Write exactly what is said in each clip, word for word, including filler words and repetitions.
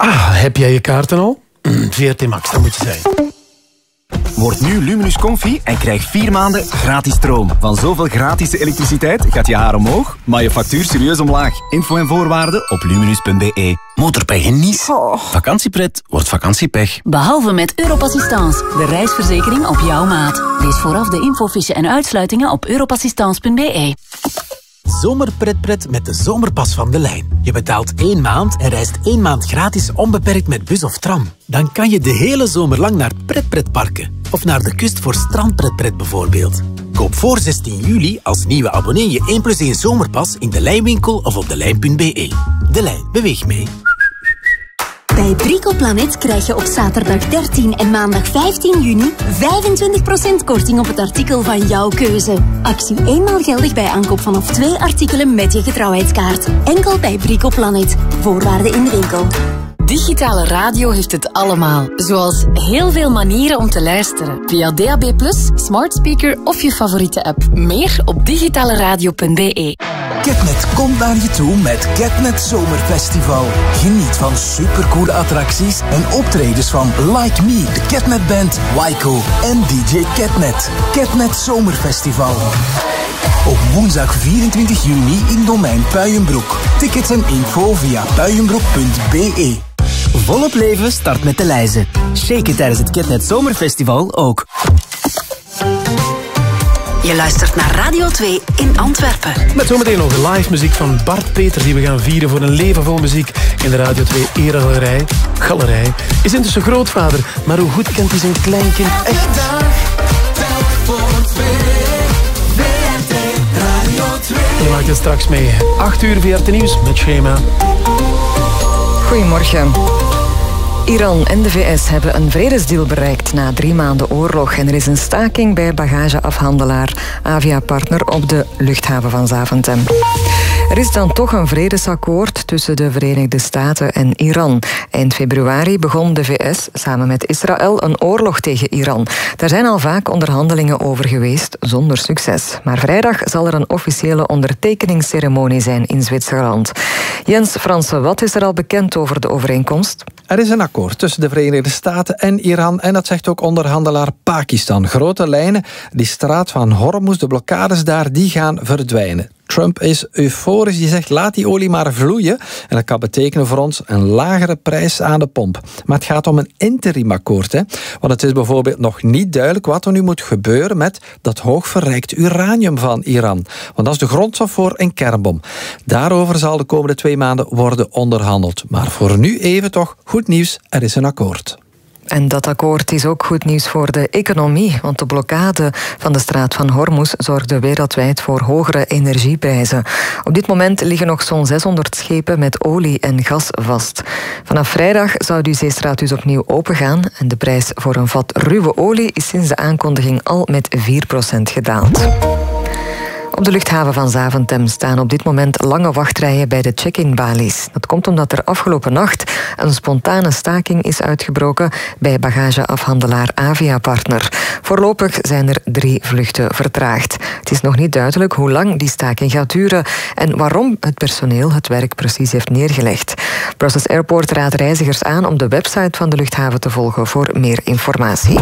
Ah, heb jij je kaarten al? V R T Max, dat moet je zijn. Word nu Luminus Comfy en krijg vier maanden gratis stroom. Van zoveel gratis elektriciteit gaat je haar omhoog, maar je factuur serieus omlaag. Info en voorwaarden op luminus punt b e. Motorpech en Nice. Oh. Vakantiepret wordt vakantiepech. Behalve met Europassistance, de reisverzekering op jouw maat. Lees vooraf de infofiche en uitsluitingen op europassistance punt b e. Zomerpretpret met de zomerpas van De Lijn. Je betaalt één maand en reist één maand gratis onbeperkt met bus of tram. Dan kan je de hele zomer lang naar pretpretparken. Of naar de kust voor strandpretpret bijvoorbeeld. Koop voor zestien juli als nieuwe abonnee je één plus één zomerpas in De Lijnwinkel of op delijn punt b e. De Lijn, beweeg mee. Bij Bricoplanet krijg je op zaterdag dertien en maandag vijftien juni vijfentwintig procent korting op het artikel van jouw keuze. Actie eenmaal geldig bij aankoop vanaf twee artikelen met je getrouwheidskaart. Enkel bij Bricoplanet. Voorwaarden in de winkel. Digitale radio heeft het allemaal. Zoals heel veel manieren om te luisteren. Via D A B plus, smart speaker of je favoriete app. Meer op digitaleradio punt b e. Ketnet komt naar je toe met Ketnet Zomerfestival. Geniet van supercoole attracties en optredens van Like Me, de Ketnet Band, Wyco en D J Ketnet. Ketnet Zomerfestival. Op woensdag vierentwintig juni in Domein Puijenbroek. Tickets en info via puijenbroek punt b e. Volop leven start met de lijzen. Shaken tijdens het Ketnet Zomerfestival ook. Je luistert naar Radio twee in Antwerpen. Met zometeen nog de live muziek van Bart Peters die we gaan vieren voor een leven vol muziek in de Radio twee Eregalerij. Galerij is intussen grootvader, maar hoe goed kent hij zijn kleinkind echt? Je maakt het straks mee. acht uur V R T Nieuws met Schema. Goedemorgen. Iran en de V S hebben een vredesdeal bereikt na drie maanden oorlog. En er is een staking bij bagageafhandelaar Avia-partner op de luchthaven van Zaventem. Er is dan toch een vredesakkoord tussen de Verenigde Staten en Iran. Eind februari begon de V S samen met Israël een oorlog tegen Iran. Daar zijn al vaak onderhandelingen over geweest, zonder succes. Maar vrijdag zal er een officiële ondertekeningsceremonie zijn in Zwitserland. Jens Fransen, wat is er al bekend over de overeenkomst? Er is een akkoord tussen de Verenigde Staten en Iran en dat zegt ook onderhandelaar Pakistan. Grote lijnen, die straat van Hormuz, de blokkades daar, die gaan verdwijnen. Trump is euforisch, die zegt laat die olie maar vloeien. En dat kan betekenen voor ons een lagere prijs aan de pomp. Maar het gaat om een interimakkoord. Hè? Want het is bijvoorbeeld nog niet duidelijk wat er nu moet gebeuren met dat hoogverrijkt uranium van Iran. Want dat is de grondstof voor een kernbom. Daarover zal de komende twee maanden worden onderhandeld. Maar voor nu even toch goed nieuws, er is een akkoord. En dat akkoord is ook goed nieuws voor de economie, want de blokkade van de straat van Hormuz zorgde wereldwijd voor hogere energieprijzen. Op dit moment liggen nog zo'n zeshonderd schepen met olie en gas vast. Vanaf vrijdag zou die zeestraat dus opnieuw opengaan en de prijs voor een vat ruwe olie is sinds de aankondiging al met vier procent gedaald. Op de luchthaven van Zaventem staan op dit moment lange wachtrijen bij de check-in balies. Dat komt omdat er afgelopen nacht een spontane staking is uitgebroken bij bagageafhandelaar Avia-partner. Voorlopig zijn er drie vluchten vertraagd. Het is nog niet duidelijk hoe lang die staking gaat duren en waarom het personeel het werk precies heeft neergelegd. Brussels Airport raadt reizigers aan om de website van de luchthaven te volgen voor meer informatie.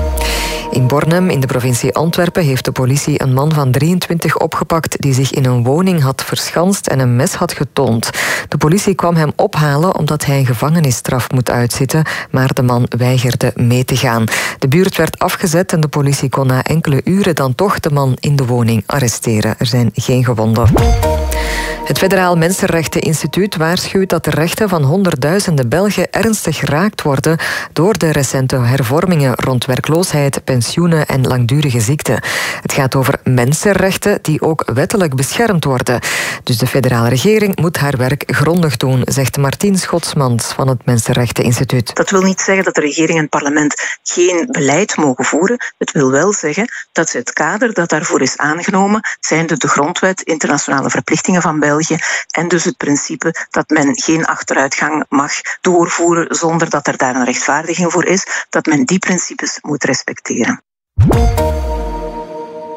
In Bornem, in de provincie Antwerpen, heeft de politie een man van drieëntwintig opgepakt die zich in een woning had verschanst en een mes had getoond. De politie kwam hem ophalen omdat hij een gevangenisstraf moet uitzitten, maar de man weigerde mee te gaan. De buurt werd afgezet en de politie kon na enkele uren dan toch de man in de woning arresteren. Er zijn geen gewonden. Het Federaal Mensenrechteninstituut waarschuwt dat de rechten van honderdduizenden Belgen ernstig geraakt worden door de recente hervormingen rond werkloosheid, pensioenen en langdurige ziekte. Het gaat over mensenrechten die ook wettelijk beschermd worden. Dus de federale regering moet haar werk grondig doen, zegt Martien Schotsmans van het Mensenrechteninstituut. Dat wil niet zeggen dat de regering en het parlement geen beleid mogen voeren. Het wil wel zeggen dat ze het kader dat daarvoor is aangenomen, zijnde de grondwet, internationale verplichtingen van België, en dus het principe dat men geen achteruitgang mag doorvoeren zonder dat er daar een rechtvaardiging voor is, dat men die principes moet respecteren.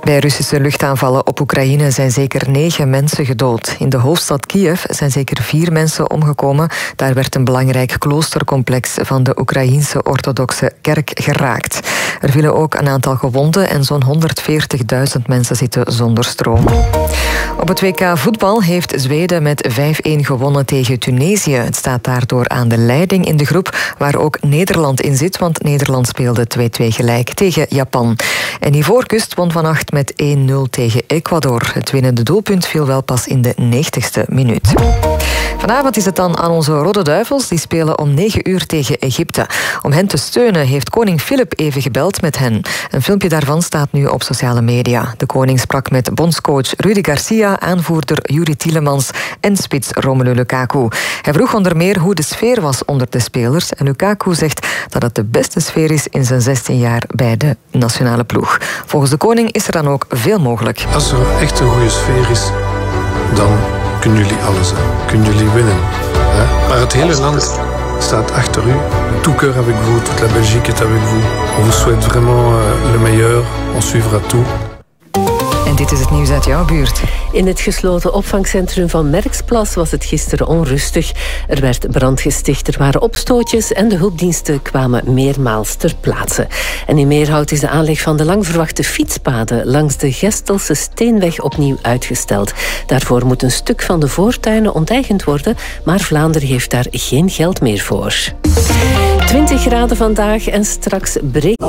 Bij Russische luchtaanvallen op Oekraïne zijn zeker negen mensen gedood. In de hoofdstad Kiev zijn zeker vier mensen omgekomen. Daar werd een belangrijk kloostercomplex van de Oekraïense orthodoxe kerk geraakt. Er vielen ook een aantal gewonden en zo'n honderdveertigduizend mensen zitten zonder stroom. Op het W K voetbal heeft Zweden met vijf-een gewonnen tegen Tunesië. Het staat daardoor aan de leiding in de groep waar ook Nederland in zit, want Nederland speelde twee-twee gelijk tegen Japan. En Ivoorkust won vannacht met één-nul tegen Ecuador. Het winnende doelpunt viel wel pas in de negentigste minuut. Vanavond is het dan aan onze Rode Duivels. Die spelen om negen uur tegen Egypte. Om hen te steunen heeft koning Filip even gebeld met hen. Een filmpje daarvan staat nu op sociale media. De koning sprak met bondscoach Rudi Garcia, aanvoerder Yuri Tielemans en spits Romelu Lukaku. Hij vroeg onder meer hoe de sfeer was onder de spelers. En Lukaku zegt dat het de beste sfeer is in zijn zestien jaar bij de nationale ploeg. Volgens de koning is er dan ook veel mogelijk. Als er echt een goede sfeer is, dan kunnen jullie alles, hè. Kunnen jullie winnen. Hè. Maar het hele land staat achter u. Tout cœur avec vous, toute la Belgique est avec vous. On vous souhaite vraiment le meilleur. On suivra tout. En dit is het nieuws uit jouw buurt. In het gesloten opvangcentrum van Merksplas was het gisteren onrustig. Er werd brand gesticht, er waren opstootjes en de hulpdiensten kwamen meermaals ter plaatse. En in Meerhout is de aanleg van de lang verwachte fietspaden langs de Gestelse Steenweg opnieuw uitgesteld. Daarvoor moet een stuk van de voortuinen onteigend worden, maar Vlaanderen heeft daar geen geld meer voor. twintig graden vandaag en straks breekt...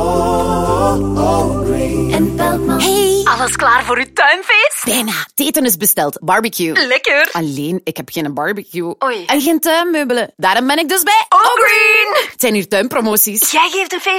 Hey! Alles klaar voor uw tuinfeest? Bijna. Het eten is besteld. Barbecue. Lekker. Alleen, ik heb geen barbecue. Oei. En geen tuinmeubelen. Daarom ben ik dus bij Allgreen. Het zijn hier tuinpromoties. Jij geeft een feest